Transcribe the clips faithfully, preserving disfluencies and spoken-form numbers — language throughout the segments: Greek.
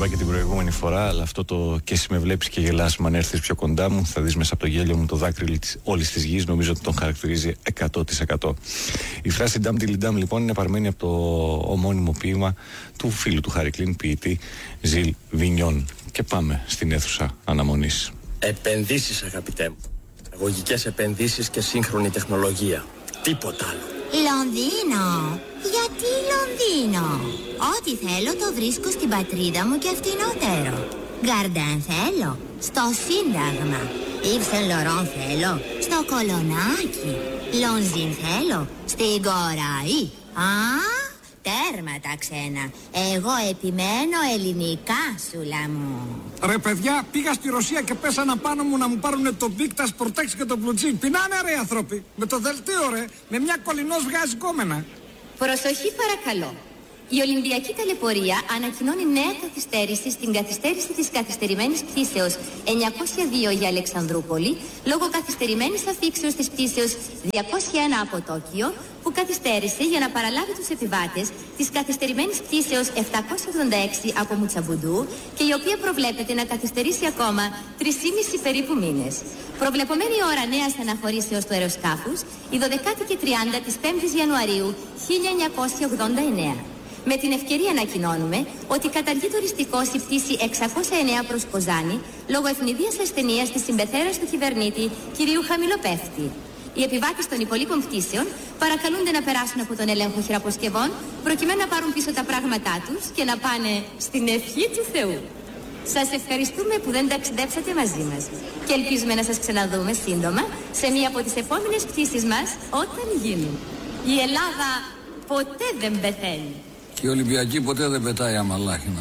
είπα και την προηγούμενη φορά, αλλά αυτό το «και εσύ με βλέπεις και γελάς, μα αν έρθεις πιο κοντά μου, θα δεις μέσα από το γέλιο μου το δάκρυ όλης της γης», νομίζω ότι τον χαρακτηρίζει εκατό τοις εκατό. Η φράση «Ντάμ τιλιντάμ» λοιπόν είναι παρμένη από το ομώνυμο ποίημα του φίλου του Χάρη Κλίν, ποιητή Ζιλ Βινιόν. Και πάμε στην αίθουσα αναμονής. Επενδύσεις, αγαπητέ μου. Αγωγικές επενδύσεις και σύγχρονη τεχνολογία. Τίποτα άλλο. Λονδίνο. Γιατί Λονδίνο? Ό,τι θέλω το βρίσκω στην πατρίδα μου και φτηνότερο. Γκαρντέν θέλω στο Σύνταγμα. Yves Saint Laurent θέλω στο Κολονάκι. Λονζίν θέλω στην Κοραή. Α, τέρμα τα ξένα. Εγώ επιμένω ελληνικά, σούλα μου. Ρε παιδιά, πήγα στη Ρωσία και πέσανα πάνω μου να μου πάρουνε το Victas Protex και το Blue Jean. Πεινάνε ρε άνθρωποι. Με το δελτίο ρε, με μια κολληνός βγάζει κόμενα. Προσοχή παρακαλώ. Η Ολυμπιακή Ταλαιπωρία ανακοινώνει νέα καθυστέρηση στην καθυστέρηση της καθυστερημένης πτήσεως εννιακόσια δύο για Αλεξανδρούπολη λόγω καθυστερημένης αφήξεως της πτήσεως διακόσια ένα από Τόκιο, που καθυστέρησε για να παραλάβει τους επιβάτες της καθυστερημένης πτήσεως επτακόσια ογδόντα έξι από Μουτσαμπουντού και η οποία προβλέπεται να καθυστερήσει ακόμα τρεις και μισό περίπου μήνες. Προβλεπωμένη ώρα νέας αναχωρήσεως του αεροσκάφους η δωδεκάτη και τριάντα της πέμπτης Ιανουαρίου χίλια εννιακόσια ογδόντα εννέα. Με την ευκαιρία ανακοινώνουμε ότι καταργεί τουριστικός η πτήση εξακόσια εννέα προς Κοζάνη λόγω ευνηδίας ασθενείας της συμπεθέρας του κυβερνήτη κυρίου Χαμηλοπέφτη. Οι επιβάτες των υπολείπων πτήσεων παρακαλούνται να περάσουν από τον έλεγχο χειραποσκευών προκειμένου να πάρουν πίσω τα πράγματά τους και να πάνε στην ευχή του Θεού. Σας ευχαριστούμε που δεν ταξιδέψατε μαζί μας και ελπίζουμε να σας ξαναδούμε σύντομα σε μία από τις επόμενες πτήσεις μας όταν γίνουν. Η Ελλάδα ποτέ δεν πεθαίνει. Και η Ολυμπιακή ποτέ δεν πετάει αμαλάχινα.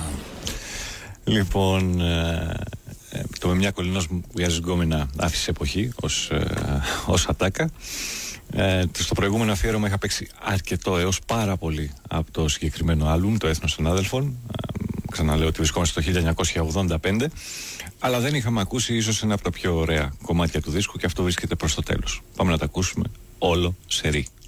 Λοιπόν, ε, ε, το με μια κολληνός που βγάζει γκόμενα άφησε εποχή ως, ε, ως ατάκα. Ε, στο προηγούμενο αφιέρωμα είχα παίξει αρκετό έως πάρα πολύ από το συγκεκριμένο άλμπουμ, το Έθνος των Άδελφων. Ε, ξαναλέω ότι βρισκόμαστε το χίλια εννιακόσια ογδόντα πέντε, αλλά δεν είχαμε ακούσει ίσως ένα από τα πιο ωραία κομμάτια του δίσκου και αυτό βρίσκεται προς το τέλος. Πάμε να τα ακούσουμε όλο σε ρί.